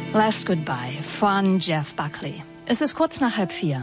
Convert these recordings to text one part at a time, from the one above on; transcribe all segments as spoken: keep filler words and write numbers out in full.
Last Goodbye von Jeff Buckley. Es ist kurz nach halb vier.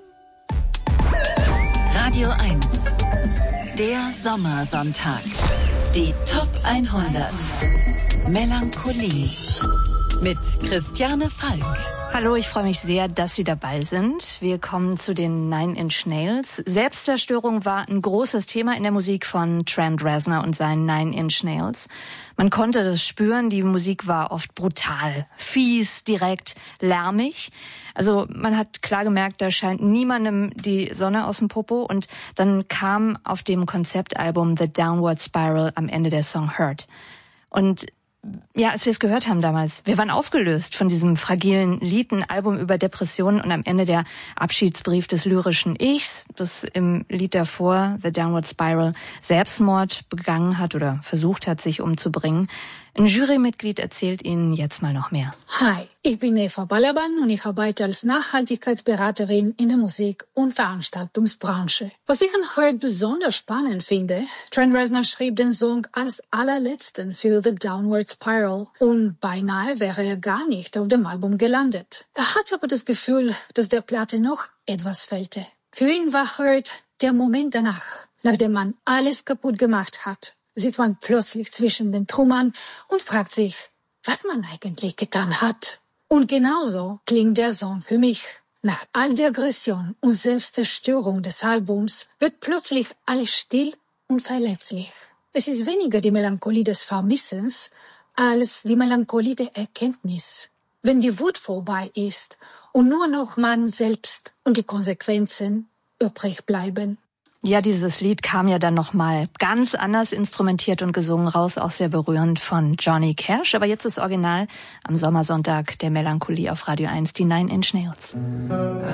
Radio eins. Der Sommersonntag. Die Top hundert. Melancholie. Mit Christiane Falk. Hallo, ich freue mich sehr, dass Sie dabei sind. Wir kommen zu den Nine Inch Nails. Selbstzerstörung war ein großes Thema in der Musik von Trent Reznor und seinen Nine Inch Nails. Man konnte das spüren, die Musik war oft brutal, fies, direkt, lärmig. Also man hat klar gemerkt, da scheint niemandem die Sonne aus dem Popo. Und dann kam auf dem Konzeptalbum The Downward Spiral am Ende der Song Hurt. Und ja, als wir es gehört haben damals, wir waren aufgelöst von diesem fragilen Lied, ein Album über Depressionen und am Ende der Abschiedsbrief des lyrischen Ichs, das im Lied davor, The Downward Spiral, Selbstmord begangen hat oder versucht hat, sich umzubringen. Ein Jurymitglied erzählt Ihnen jetzt mal noch mehr. Hi, ich bin Eva Balaban und ich arbeite als Nachhaltigkeitsberaterin in der Musik- und Veranstaltungsbranche. Was ich an Hurt besonders spannend finde, Trent Reznor schrieb den Song als allerletzten für The Downward Spiral und beinahe wäre er gar nicht auf dem Album gelandet. Er hatte aber das Gefühl, dass der Platte noch etwas fehlte. Für ihn war Hurt der Moment danach, nachdem man alles kaputt gemacht hat. Sieht man plötzlich zwischen den Trümmern und fragt sich, was man eigentlich getan hat. Und genauso klingt der Song für mich. Nach all der Aggression und Selbstzerstörung des Albums wird plötzlich alles still und verletzlich. Es ist weniger die Melancholie des Vermissens als die Melancholie der Erkenntnis. Wenn die Wut vorbei ist und nur noch man selbst und die Konsequenzen übrig bleiben. Ja, dieses Lied kam ja dann nochmal ganz anders instrumentiert und gesungen raus, auch sehr berührend von Johnny Cash. Aber jetzt das Original am Sommersonntag der Melancholie auf Radio eins, die Nine Inch Nails.